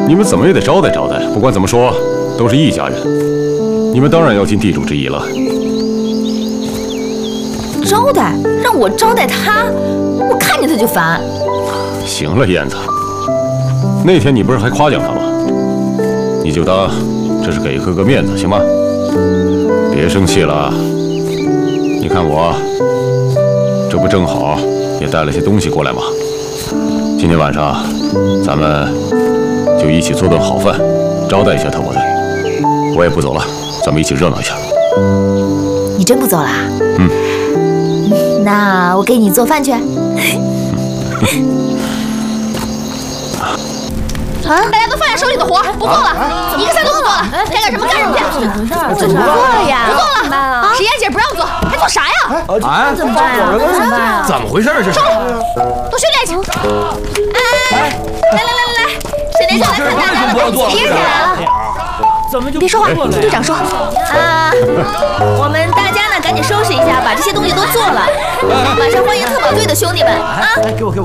你们怎么也得招待招待。不管怎么说，都是一家人，你们当然要尽地主之谊了。 招待？让我招待他？我看见他就烦。 行了，燕子，那天你不是还夸奖他吗？你就当这是给哥哥面子，行吗？别生气了。你看我，这不正好也带了些东西过来吗？今天晚上咱们就一起做顿好饭，招待一下他我的。我也不走了，咱们一起热闹一下。 你真不走啦？那我给你做饭去。 大家都放下手里的活，不做了，一个菜都不做了，该干什么干什么去。 怎么做呀？ 不做了，是燕姐不让做，还做啥呀？ 怎么办呀？ 怎么回事？这是？ 收了，都兄弟一起。哎，来，谁来看大家的东西？别人来了。 怎么就别说话，听队长说。 我们大家呢，赶紧收拾一下，把这些东西都做了。晚上欢迎特保队的兄弟们啊！ 给我。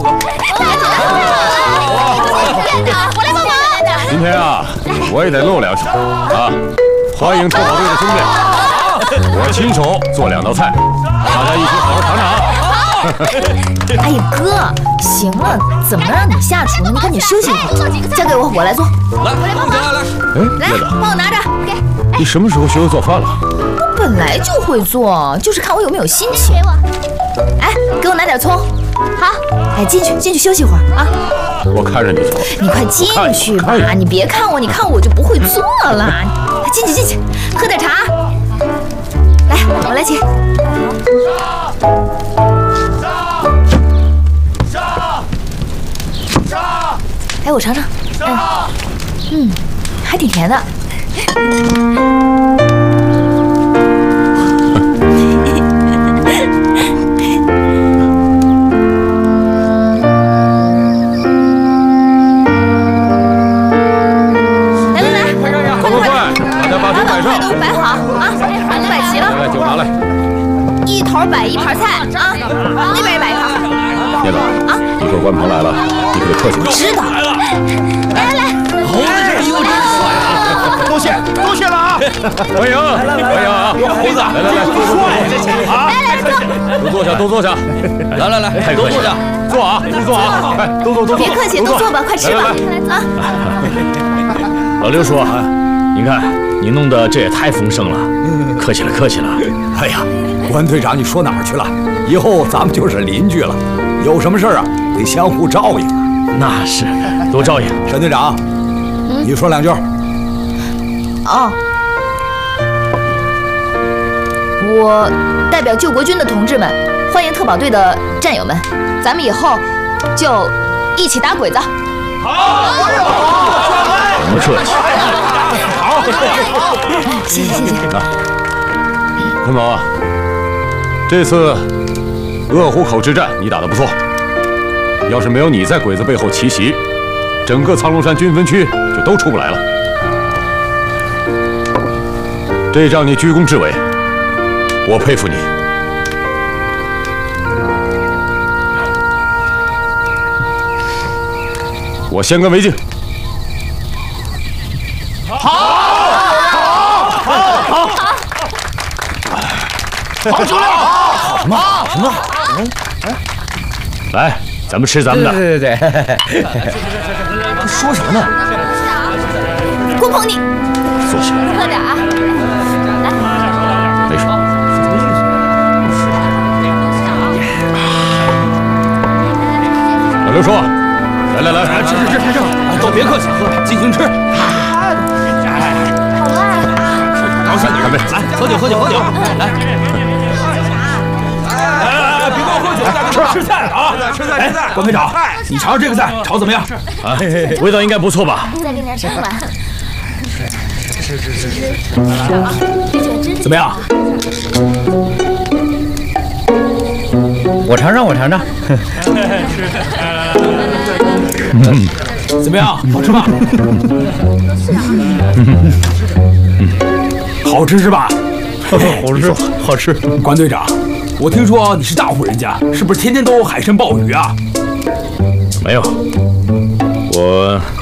我来帮忙。 今天啊，我也得露两手啊！欢迎特保队的兄弟，我亲手做2道菜，大家一起好好尝尝啊！ 哎呀哥，行了，怎么能让你下厨呢？你赶紧休息一会儿，交给我，我来做。 来， 哎，燕子， 帮我拿着。 你什么时候学会做饭了？ 我本来就会做，就是看我有没有心情。哎，给我拿点葱。好，哎，进去休息会儿啊。 我看着你做。 你快进去吧，你别看我，你看我就不会做了。进去，喝点茶。来，我来请。哎，我尝尝。还挺甜的。摆一盘菜啊，那边也摆一盘。 燕子啊，一会儿关鹏来了，你可得客气点。 知道。来， 猴子这衣服真帅啊！ 多谢了啊！ 欢迎啊！ 猴子， 来，多坐下。 来，都坐下， 坐啊，都坐啊！哎，都坐。 别客气，都坐吧，快吃吧啊！ 老刘叔，您看你弄的这也太丰盛了，客气了。 哎呀，关队长，你说哪儿去了？以后咱们就是邻居了，有什么事啊得相互照应。 那是，多照应。 沈队长，你说2句。 我代表救国军的同志们，欢迎特保队的战友们，咱们以后就一起打鬼子。 好，不客气。 好， 谢谢。 坤鹏，这次鄂湖口之战你打得不错，要是没有你在鬼子背后奇袭，整个苍龙山军分区就都出不来了。这一仗你居功至伟，我佩服你。我先干为敬。 好酒量，好什么？ 来，咱们吃咱们的。 对，说什么呢？ 郭鹏，你坐下， 喝点啊。来， 没事。老刘叔，来， 吃，都别客气，尽情吃。 高兴，干杯！ 来，喝酒，来。别光喝酒，吃菜啊！吃菜！关队长，你尝尝这个菜，炒怎么样？ 啊，味道应该不错吧？ 再给你点吃吧。 怎么样？ 我尝尝。 怎么样？好吃吧？好吃是吧？ 好吃。 关队长，我听说你是大户人家，是不是天天都有海参鲍鱼啊？ 没有，我